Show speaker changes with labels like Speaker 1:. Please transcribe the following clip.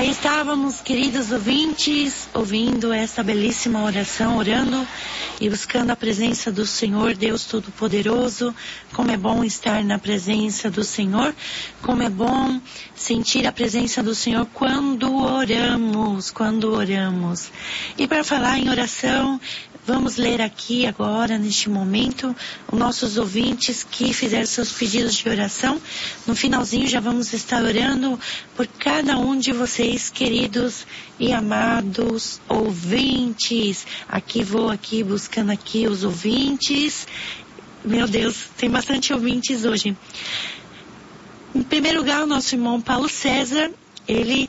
Speaker 1: Aí estávamos, queridos ouvintes, ouvindo essa belíssima oração, orando e buscando a presença do Senhor, Deus Todo-Poderoso. Como é bom estar na presença do Senhor, como é bom sentir a presença do Senhor quando oramos. E para falar em oração, vamos ler aqui agora, neste momento, os nossos ouvintes que fizeram seus pedidos de oração. No finalzinho já vamos estar orando por cada um de vocês, queridos e amados ouvintes. Vou buscando aqui os ouvintes. Meu Deus, tem bastante ouvintes hoje. Em primeiro lugar, o nosso irmão Paulo César, ele